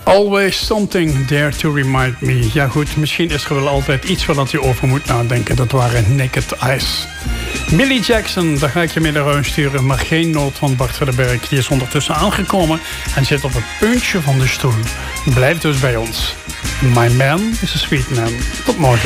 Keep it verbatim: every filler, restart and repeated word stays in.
Always something there to remind me. Ja goed, misschien is er wel altijd iets waar dat je over moet nadenken. Dat waren Naked Eyes. Millie Jackson, daar ga ik je mee naar huis sturen. Maar geen nood van Bart van den Berg. Die is ondertussen aangekomen en zit op het puntje van de stoel. Blijf dus bij ons. My man is a sweet man. Tot morgen.